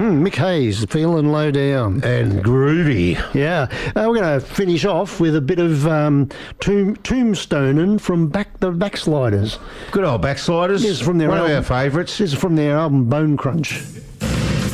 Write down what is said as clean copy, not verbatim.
Mick Hayes, feeling low down. And groovy. Yeah. We're going to finish off with a bit of tombstoning from the Backsliders. Good old Backsliders. This is from their One album. of our favourites. This is from their album Bone Crunch.